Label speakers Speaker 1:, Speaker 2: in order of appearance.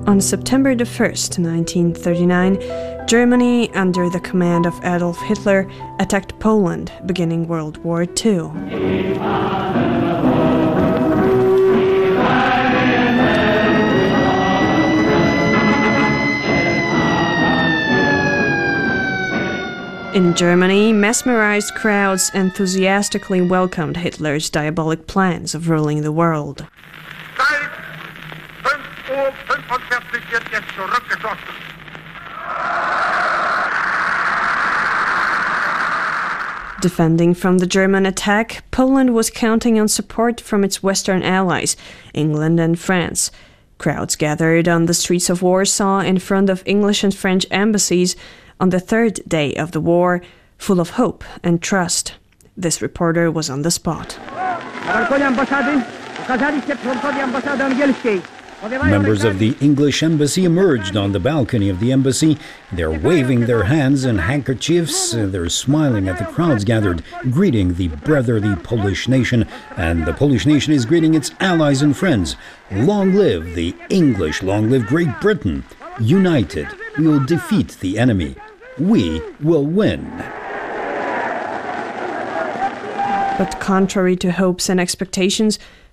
Speaker 1: On September the 1st, 1939, Germany, under the command of Adolf Hitler, attacked Poland, beginning World War II. In Germany, mesmerized crowds enthusiastically welcomed Hitler's diabolic plans of ruling the world. Defending from the German attack, Poland was counting on support from its Western allies, England and France. Crowds gathered on the streets of Warsaw in front of English and French embassies on the third day of the war, full of hope and trust. This reporter was on the spot.
Speaker 2: Members of the English embassy emerged on the balcony of the embassy. They're waving their hands and handkerchiefs. They're smiling at the crowds gathered, greeting the brotherly Polish nation. And the Polish nation is greeting its allies and friends. Long live the English, long live Great Britain. United, we will defeat the enemy. We will win.
Speaker 1: But contrary to hopes and expectations,